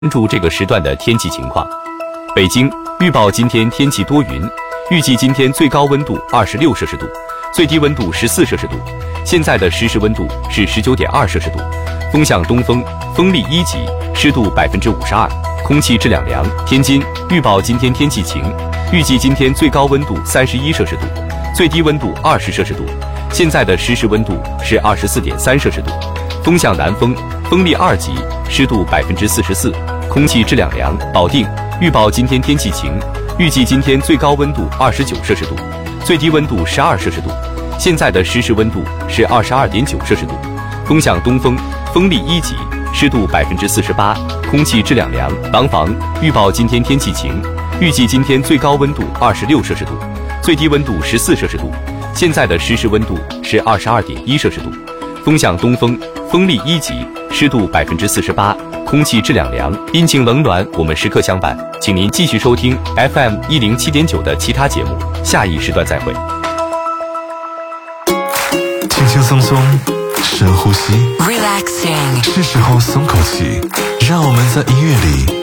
关注这个时段的天气情况。北京预报今天天气多云，预计今天最高温度26摄氏度，最低温度14摄氏度。现在的实时温度是19.2摄氏度，风向东风，风力1级，湿度52%，空气质量良。天津预报今天天气晴，预计今天最高温度31摄氏度，最低温度20摄氏度。现在的实时温度是24.3摄氏度，风向南风，风力2级，湿度44%，空气质量良。保定预报今天天气晴，预计今天最高温度29摄氏度，最低温度12摄氏度。现在的实时温度是22.9摄氏度，风向东风，风力1级，湿度48%，空气质量良。廊坊预报今天天气晴，预计今天最高温度26摄氏度，最低温度14摄氏度。现在的实时温度是22.1摄氏度，风向东风，风力1级，湿度48%，空气质量良。阴晴冷暖，我们时刻相伴，请您继续收听 FM107.9 的其他节目，下一时段再会。 轻轻松松，深呼吸 Relaxing， 是时候松口气，让我们在音乐里